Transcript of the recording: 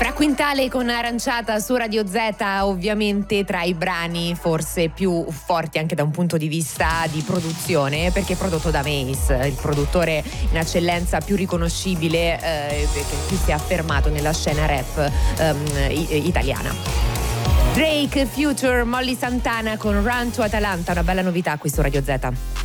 Fra Quintale con Aranciata su Radio Z, ovviamente tra i brani forse più forti anche da un punto di vista di produzione, perché è prodotto da Mace, il produttore in eccellenza più riconoscibile che più si è affermato nella scena rap italiana. Drake, Future, Molly Santana con Run to Atalanta, una bella novità qui su Radio Z.